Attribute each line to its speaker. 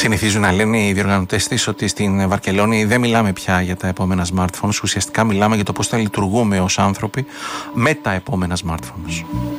Speaker 1: Συνηθίζουν να λένε οι διοργανωτές της ότι στην Βαρκελόνη δεν μιλάμε πια για τα επόμενα smartphones. Ουσιαστικά μιλάμε για το πώς θα λειτουργούμε ως άνθρωποι με τα επόμενα smartphones.